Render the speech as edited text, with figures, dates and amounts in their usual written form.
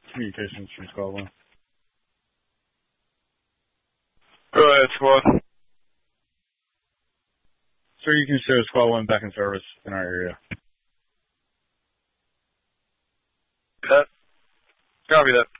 Communications from Squad 1. Go ahead, squad. Sir, you can show Squad 1 back in service in our area. Copy that.